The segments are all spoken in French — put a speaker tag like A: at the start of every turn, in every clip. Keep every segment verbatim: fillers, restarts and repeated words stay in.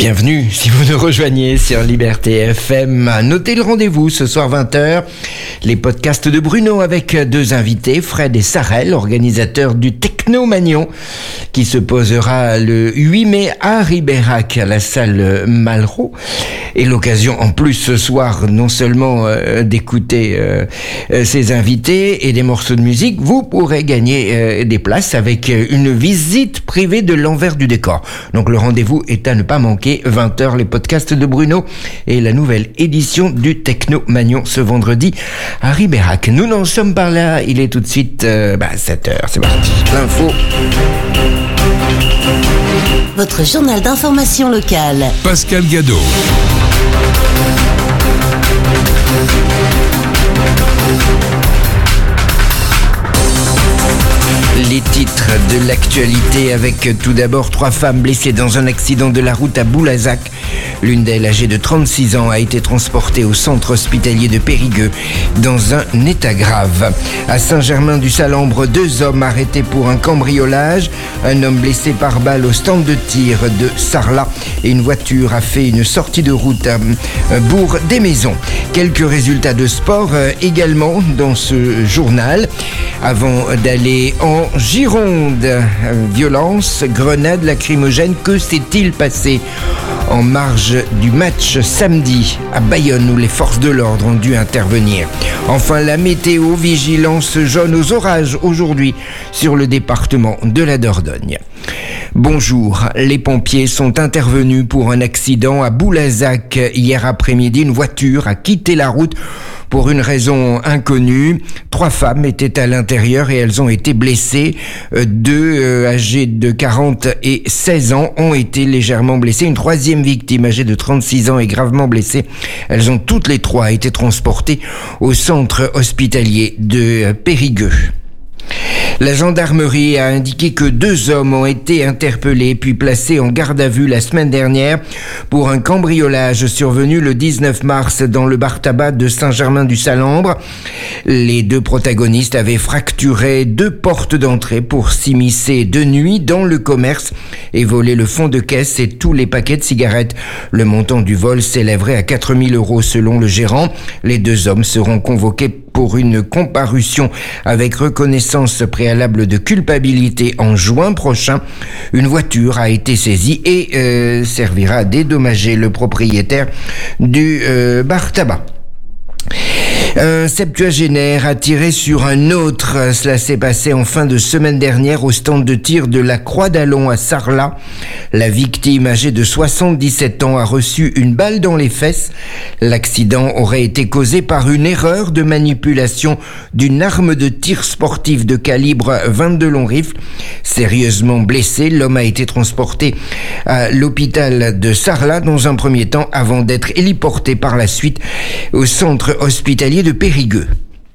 A: Bienvenue si vous nous rejoignez sur Liberté F M. Notez le rendez-vous ce soir vingt heures. Les podcasts de Bruno avec deux invités, Fred et Sarel, organisateurs du Technomagnon, qui se posera le huit mai à Ribérac à la salle Malraux. Et l'occasion en plus ce soir non seulement euh, d'écouter euh, ces invités et des morceaux de musique, vous pourrez gagner euh, des places avec une visite privée de l'envers du décor. Donc le rendez-vous est à ne pas manquer, vingt heures, les podcasts de Bruno et la nouvelle édition du Technomagnon ce vendredi à Ribérac. Nous n'en sommes pas là, il est tout de suite euh, bah, sept heures, c'est parti. L'info.
B: Votre journal d'information locale.
C: Pascal Gadot.
A: Les titres de l'actualité avec tout d'abord trois femmes blessées dans un accident de la route à Boulazac. L'une d'elles, âgée de trente-six ans, a été transportée au centre hospitalier de Périgueux dans un état grave. À Saint-Germain-du-Salambre, deux hommes arrêtés pour un cambriolage. Un homme blessé par balle au stand de tir de Sarlat et une voiture a fait une sortie de route à Bourg-des-Maisons. Quelques résultats de sport également dans ce journal. Avant d'aller en Gironde, violence, grenade lacrymogène, que s'est-il passé en marge du match samedi à Bayonne où les forces de l'ordre ont dû intervenir? Enfin, la météo, vigilance jaune aux orages aujourd'hui sur le département de la Dordogne. Bonjour, les pompiers sont intervenus pour un accident à Boulazac hier après-midi. Une voiture a quitté la route pour une raison inconnue. Trois femmes étaient à l'intérieur et elles ont été blessées. Deux euh, âgées de quarante et seize ans ont été légèrement blessées. Une troisième victime âgée de trente-six ans est gravement blessée. Elles ont toutes les trois été transportées au centre hospitalier de Périgueux. La gendarmerie a indiqué que deux hommes ont été interpellés puis placés en garde à vue la semaine dernière pour un cambriolage survenu le dix-neuf mars dans le bar tabac de Saint-Germain-du-Salambre. Les deux protagonistes avaient fracturé deux portes d'entrée pour s'immiscer de nuit dans le commerce et voler le fond de caisse et tous les paquets de cigarettes. Le montant du vol s'élèverait à quatre mille euros selon le gérant. Les deux hommes seront convoqués pour une comparution avec reconnaissance préalable de culpabilité en juin prochain. Une voiture a été saisie et euh, servira à dédommager le propriétaire du euh, bar tabac. Un septuagénaire a tiré sur un autre. Cela s'est passé en fin de semaine dernière au stand de tir de la Croix d'Allon à Sarlat. La victime, âgée de soixante-dix-sept ans, a reçu une balle dans les fesses. L'accident aurait été causé par une erreur de manipulation d'une arme de tir sportif de calibre vingt-deux long rifle. Sérieusement blessé, l'homme a été transporté à l'hôpital de Sarlat dans un premier temps avant d'être héliporté par la suite au centre hospitalier de Périgueux.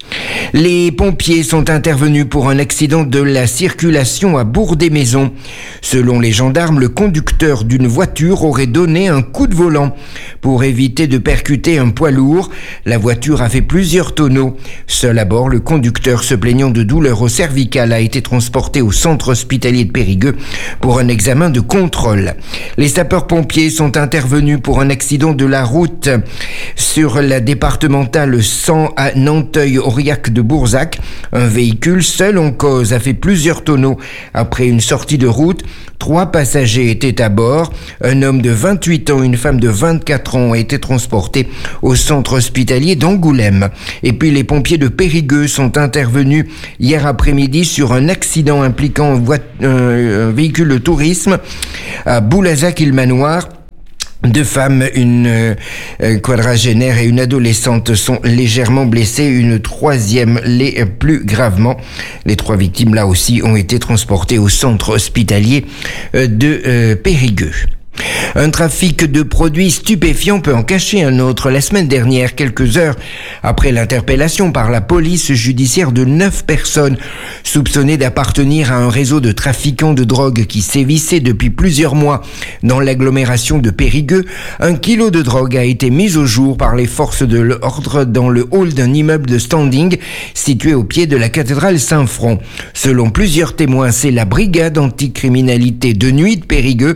A: Les pompiers sont intervenus pour un accident de la circulation à Bourg-des-Maisons. Selon les gendarmes, le conducteur d'une voiture aurait donné un coup de volant pour éviter de percuter un poids lourd. La voiture a fait plusieurs tonneaux. Seul à bord, le conducteur, se plaignant de douleurs au cervical, a été transporté au centre hospitalier de Périgueux pour un examen de contrôle. Les sapeurs-pompiers sont intervenus pour un accident de la route sur la départementale cent à Nanteuil-Aurillac de Bourzac. Un véhicule seul en cause a fait plusieurs tonneaux après une sortie de route. Trois passagers étaient à bord. Un homme de vingt-huit ans et une femme de vingt-quatre ans ont été transportés au centre hospitalier d'Angoulême. Et puis les pompiers de Périgueux sont intervenus hier après-midi sur un accident impliquant un, voit- euh, un véhicule de tourisme à Boulazac-Île-Manoir. Deux femmes, une euh, quadragénaire et une adolescente sont légèrement blessées, une troisième l'est plus gravement. Les trois victimes, là aussi, ont été transportées au centre hospitalier euh, de euh, Périgueux. Un trafic de produits stupéfiants peut en cacher un autre. La semaine dernière, quelques heures après l'interpellation par la police judiciaire de neuf personnes soupçonnées d'appartenir à un réseau de trafiquants de drogue qui sévissait depuis plusieurs mois dans l'agglomération de Périgueux, un kilo de drogue a été mis au jour par les forces de l'ordre dans le hall d'un immeuble de standing situé au pied de la cathédrale Saint-Front. Selon plusieurs témoins, c'est la brigade anticriminalité de nuit de Périgueux qui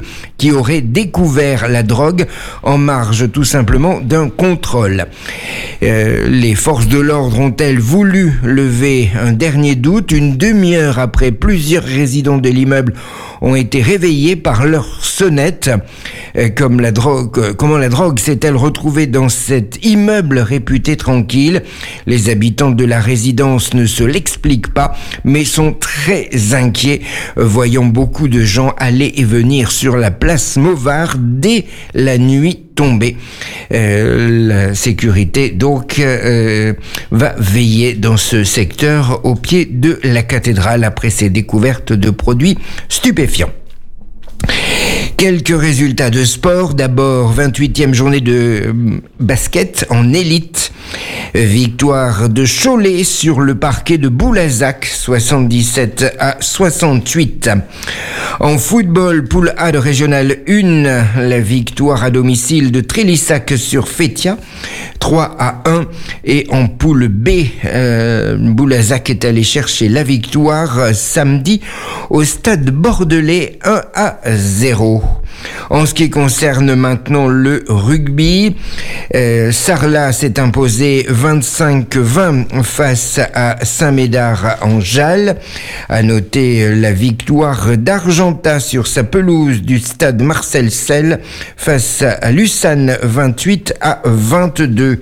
A: qui auraient découvert la drogue en marge tout simplement d'un contrôle. Euh, les forces de l'ordre ont-elles voulu lever un dernier doute? Une demi-heure après, plusieurs résidents de l'immeuble ont été réveillés par leur sonnette. Euh, comme la drogue, euh, comment la drogue s'est-elle retrouvée dans cet immeuble réputé tranquille? Les habitants de la résidence ne se l'expliquent pas, mais sont très inquiets, euh, voyant beaucoup de gens aller et venir sur la place Mauvard dès la nuit tombée. Euh, la sécurité donc euh, va veiller dans ce secteur au pied de la cathédrale après ces découvertes de produits stupéfiants. Quelques résultats de sport. D'abord, vingt-huitième journée de basket en élite. Victoire de Cholet sur le parquet de Boulazac, soixante-dix-sept à soixante-huit. En football, poule A de Régional un, la victoire à domicile de Trélissac sur Fétia, trois à un. Et en poule B, euh, Boulazac est allé chercher la victoire samedi au stade bordelais, un à zéro. En ce qui concerne maintenant le rugby, euh, Sarlat s'est imposé vingt-cinq vingt face à Saint-Médard en Jalles. À noter la victoire d'Argentat sur sa pelouse du stade Marcel Selle face à Lucane, vingt-huit à vingt-deux.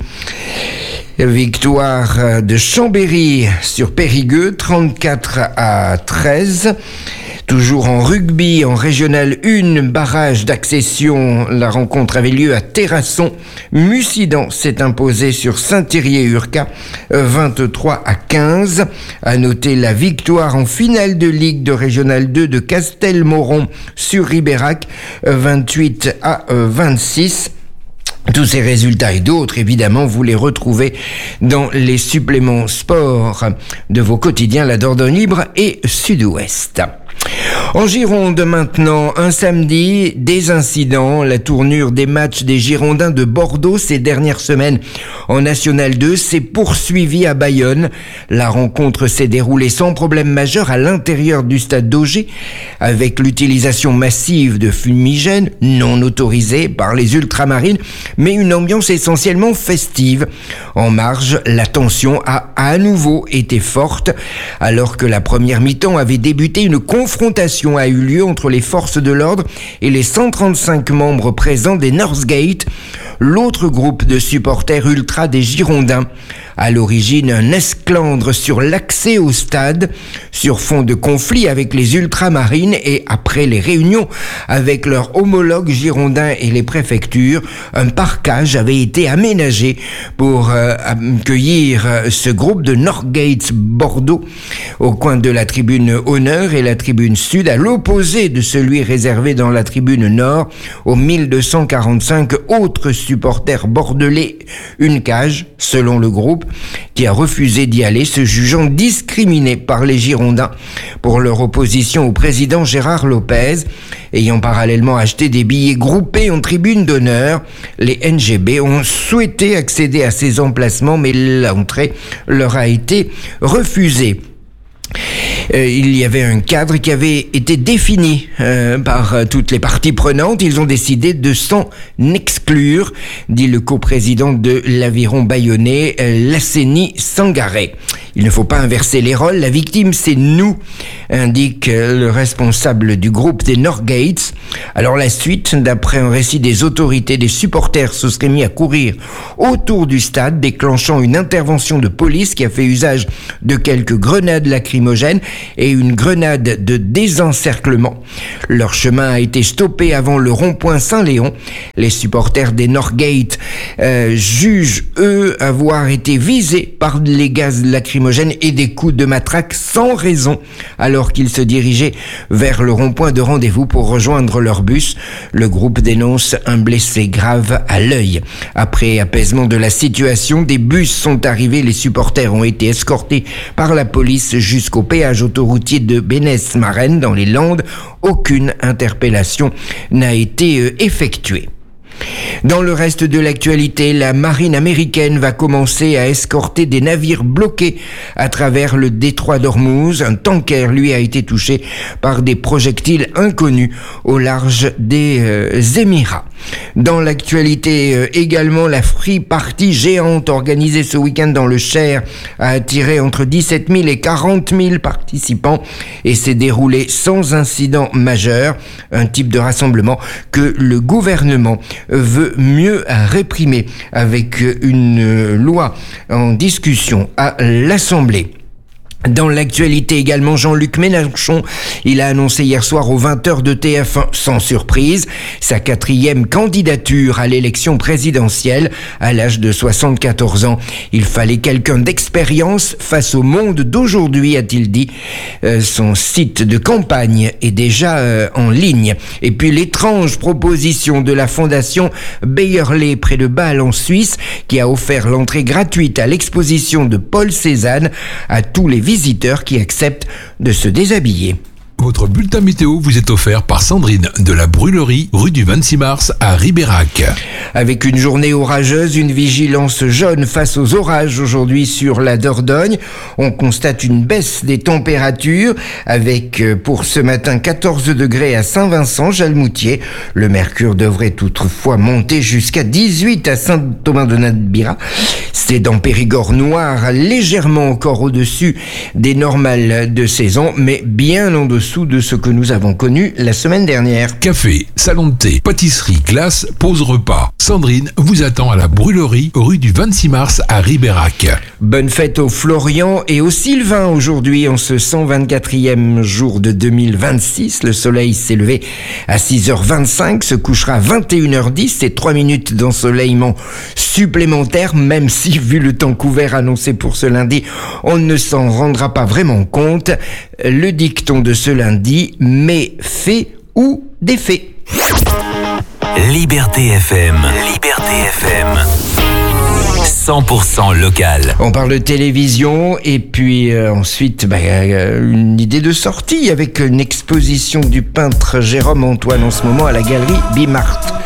A: Victoire de Chambéry sur Périgueux, trente-quatre à treize. Toujours en rugby, en Régional un, barrage d'accession, la rencontre avait lieu à Terrasson. Mussidan s'est imposé sur Saint-Thierry-Urca, vingt-trois à quinze. À noter la victoire en finale de Ligue de Régional deux de Castelmoron sur Ribérac, vingt-huit à vingt-six. Tous ces résultats et d'autres, évidemment, vous les retrouvez dans les suppléments sport de vos quotidiens La Dordogne Libre et Sud-Ouest. En Gironde maintenant, un samedi, des incidents, la tournure des matchs des Girondins de Bordeaux ces dernières semaines en National deux s'est poursuivie à Bayonne. La rencontre s'est déroulée sans problème majeur à l'intérieur du stade d'Auger, avec l'utilisation massive de fumigènes non autorisés par les ultramarines, mais une ambiance essentiellement festive. En marge, la tension a à nouveau été forte, alors que la première mi-temps avait débuté, une confrontation a eu lieu entre les forces de l'ordre et les cent trente-cinq membres présents des Northgate, l'autre groupe de supporters ultra des Girondins. À l'origine, un esclandre sur l'accès au stade, sur fond de conflit avec les ultramarines, et après les réunions avec leurs homologues girondins et les préfectures, un parcage avait été aménagé pour euh, accueillir ce groupe de Northgate Bordeaux au coin de la tribune Honneur et la tribune Sud, à l'opposé de celui réservé dans la tribune Nord aux mille deux cent quarante-cinq autres supporters bordelais. Une cage, selon le groupe, qui a refusé d'y aller, se jugeant discriminé par les Girondins pour leur opposition au président Gérard Lopez. Ayant parallèlement acheté des billets groupés en tribune d'honneur, les N G B ont souhaité accéder à ces emplacements, mais l'entrée leur a été refusée. Euh, il y avait un cadre qui avait été défini euh, par euh, toutes les parties prenantes. Ils ont décidé de s'en exclure, dit le coprésident de l'Aviron bayonnais, euh, Lasseni Sangaré. Il ne faut pas inverser les rôles, la victime c'est nous, indique le responsable du groupe des Northgates. Alors la suite, d'après un récit des autorités, des supporters se seraient mis à courir autour du stade, déclenchant une intervention de police qui a fait usage de quelques grenades lacrymogènes et une grenade de désencerclement. Leur chemin a été stoppé avant le rond-point Saint-Léon. Les supporters des Northgate euh, jugent, eux, avoir été visés par les gaz lacrymogènes et des coups de matraque sans raison, alors qu'ils se dirigeaient vers le rond-point de rendez-vous pour rejoindre leur bus. Le groupe dénonce un blessé grave à l'œil. Après apaisement de la situation, des bus sont arrivés. Les supporters ont été escortés par la police jusqu'au péage autoroutier de Bénesse-Marennes dans les Landes. Aucune interpellation n'a été effectuée. Dans le reste de l'actualité, la marine américaine va commencer à escorter des navires bloqués à travers le détroit d'Ormuz. Un tanker, lui, a été touché par des projectiles inconnus au large des euh, Émirats. Dans l'actualité euh, également, la Free Party géante organisée ce week-end dans le Cher a attiré entre dix-sept mille et quarante mille participants et s'est déroulé sans incident majeur. Un type de rassemblement que le gouvernement veut mieux réprimer avec une loi en discussion à l'Assemblée. Dans l'actualité également, Jean-Luc Mélenchon, il a annoncé hier soir aux vingt heures de T F un, sans surprise, sa quatrième candidature à l'élection présidentielle à l'âge de soixante-quatorze ans. Il fallait quelqu'un d'expérience face au monde d'aujourd'hui, a-t-il dit. Euh, son site de campagne est déjà euh, en ligne. Et puis l'étrange proposition de la fondation Bayerlé près de Bâle en Suisse, qui a offert l'entrée gratuite à l'exposition de Paul Cézanne à tous les visiteurs qui acceptent de se déshabiller.
C: Votre bulletin météo vous est offert par Sandrine de la Brûlerie, rue du vingt-six mars à Ribérac.
A: Avec une journée orageuse, une vigilance jaune face aux orages aujourd'hui sur la Dordogne. On constate une baisse des températures avec pour ce matin quatorze degrés à Saint-Vincent-Jalmoutier. Le mercure devrait toutefois monter jusqu'à dix-huit à Saint-Thomas-de-Nabira. C'est dans Périgord noir, légèrement encore au-dessus des normales de saison, mais bien en dessous de ce que nous avons connu la semaine dernière.
C: Café, salon de thé, pâtisserie, glace, pause repas. Sandrine vous attend à la Brûlerie, rue du vingt-six mars à Ribérac.
A: Bonne fête aux Florian et aux Sylvain aujourd'hui en ce cent vingt-quatrième jour de deux mille vingt-six. Le soleil s'est levé à six heures vingt-cinq, se couchera à vingt et une heures dix. C'est trois minutes d'ensoleillement supplémentaire, même si, vu le temps couvert annoncé pour ce lundi, on ne s'en rendra pas vraiment compte. Le dicton de ce lundi, mais fait ou défait.
D: Liberté F M. Liberté F M. cent pour cent local.
A: On parle de télévision et puis euh, ensuite bah, euh, une idée de sortie avec une exposition du peintre Jérôme Antoine en ce moment à la galerie Bimart.